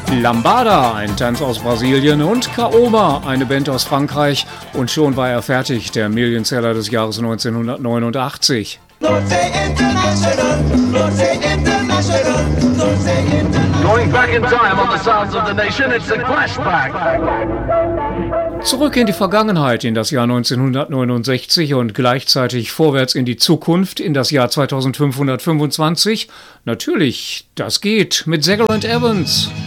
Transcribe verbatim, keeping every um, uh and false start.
Lambada, ein Tanz aus Brasilien, und Kaoma, eine Band aus Frankreich. Und schon war er fertig, der Millionseller des Jahres neunzehnhundertneunundachtzig. Going back in time on the sounds of the nation, it's a flashback. Zurück in die Vergangenheit, in das Jahr neunzehnhundertneunundsechzig, und gleichzeitig vorwärts in die Zukunft, in das Jahr zweitausendfünfhundertfünfundzwanzig. Natürlich, das geht mit Sagal and Evans.